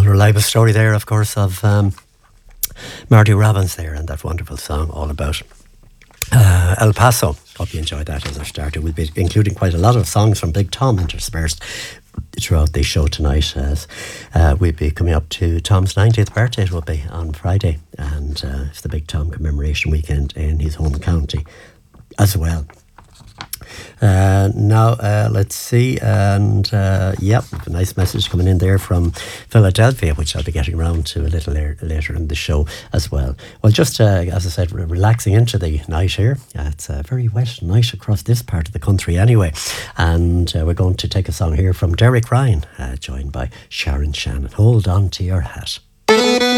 unreliable story there, of course, of Marty Robbins there and that wonderful song all about El Paso. Hope you enjoyed that as our starter. We'll be including quite a lot of songs from Big Tom interspersed throughout the show tonight, as we'll be coming up to Tom's 90th birthday. It will be on Friday, and it's the Big Tom commemoration weekend in his home county as well. Now, let's see, and a nice message coming in there from Philadelphia, which I'll be getting around to a little later in the show as well. Well, just as I said, relaxing into the night here. It's a very wet night across this part of the country anyway, and we're going to take a song here from Derek Ryan, joined by Sharon Shannon. Hold on to your hat.